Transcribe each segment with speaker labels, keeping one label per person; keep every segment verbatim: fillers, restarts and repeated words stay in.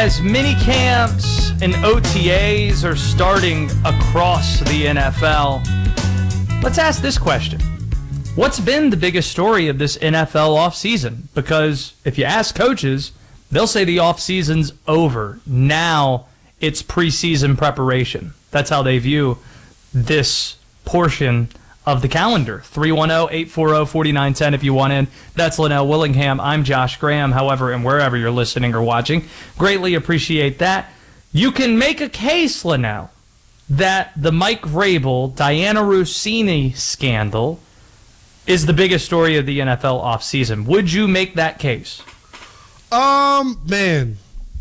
Speaker 1: As mini camps and O T As are starting across the N F L, let's ask this question. What's been the biggest story of this N F L offseason? Because if you ask coaches, they'll say the offseason's over. Now it's preseason preparation. That's how they view this portion of the calendar. three one zero, eight four zero, four nine one zero if you want in. That's Linnell Willingham. I'm Josh Graham. However, and wherever you're listening or watching, greatly appreciate that. You can make a case, Linnell, that the Mike Vrabel, Diana Rossini scandal is the biggest story of the N F L offseason. Would you make that case?
Speaker 2: Um, man.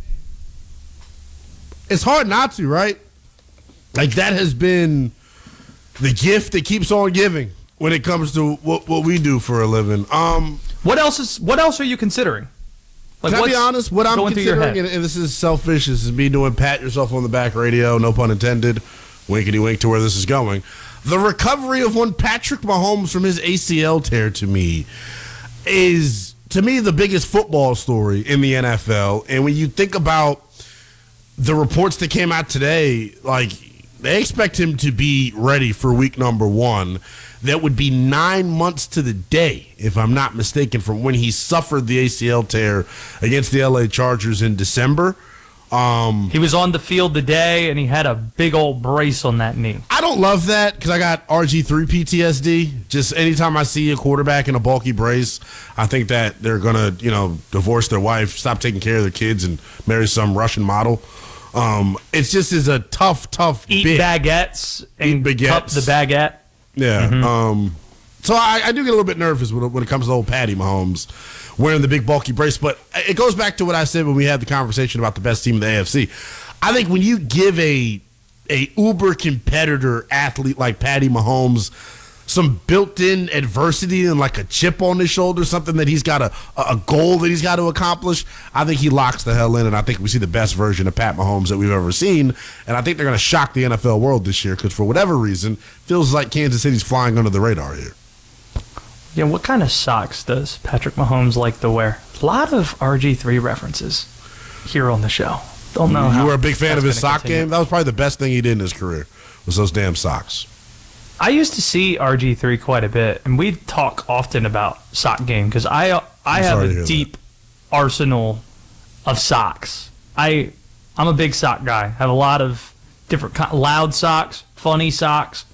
Speaker 2: It's hard not to, right? Like, that has been the gift that keeps on giving when it comes to what, what we do for a living. Um,
Speaker 1: what else is? What else are you considering?
Speaker 2: Like, can I be honest? What I'm considering, and, and this is selfish, this is me doing pat yourself on the back radio, no pun intended, winkety wink to where this is going. The recovery of one Patrick Mahomes from his A C L tear to me is, to me, the biggest football story in the N F L. And when you think about the reports that came out today, like, they expect him to be ready for week number one. That would be nine months to the day, if I'm not mistaken, from when he suffered the A C L tear against the L A Chargers in December. Um,
Speaker 1: he was on the field today, and he had a big old brace on that knee.
Speaker 2: I don't love that because I got R G three P T S D. Just anytime I see a quarterback in a bulky brace, I think that they're going to, you know, divorce their wife, stop taking care of their kids, and marry some Russian model. Um, it's just is a tough, tough
Speaker 1: Eat
Speaker 2: bit.
Speaker 1: baguettes and
Speaker 2: Eat baguettes.
Speaker 1: cup the baguette.
Speaker 2: Yeah.
Speaker 1: Mm-hmm.
Speaker 2: Um, so I, I do get a little bit nervous when, when it comes to old Patty Mahomes wearing the big bulky brace. But it goes back to what I said when we had the conversation about the best team in the A F C. I think when you give a a uber competitor athlete like Patty Mahomes some built-in adversity and like a chip on his shoulder, something that he's got a, a goal that he's got to accomplish, I think he locks the hell in, and I think we see the best version of Pat Mahomes that we've ever seen, and I think they're going to shock the N F L world this year because for whatever reason, feels like Kansas City's flying under the radar here.
Speaker 1: Yeah, what kind of socks does Patrick Mahomes like to wear? A lot of R G three references here on the show. Don't know
Speaker 2: You
Speaker 1: how
Speaker 2: were a big fan of his sock
Speaker 1: continue.
Speaker 2: game? That was probably the best thing he did in his career, was those damn socks.
Speaker 1: I used to see R G three quite a bit, and we talk often about sock game because I I
Speaker 2: I'm
Speaker 1: have
Speaker 2: sorry to
Speaker 1: a
Speaker 2: hear
Speaker 1: deep arsenal of socks. I I'm a big sock guy. I have a lot of different kind, loud socks, funny socks,